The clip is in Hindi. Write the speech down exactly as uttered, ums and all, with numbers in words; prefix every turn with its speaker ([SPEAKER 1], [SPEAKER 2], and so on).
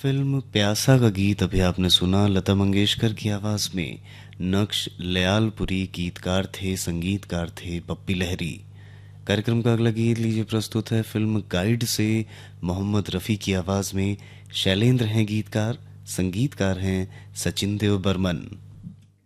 [SPEAKER 1] फिल्म प्यासा का गीत अभी आपने सुना, लता मंगेशकर की आवाज में। नक्श लयालपुरी गीतकार थे, संगीतकार थे बप्पी लहरी। कार्यक्रम का अगला गीत लीजिए, प्रस्तुत है फिल्म गाइड से, मोहम्मद रफ़ी की आवाज में। शैलेंद्र हैं गीतकार, संगीतकार हैं सचिन देव बर्मन।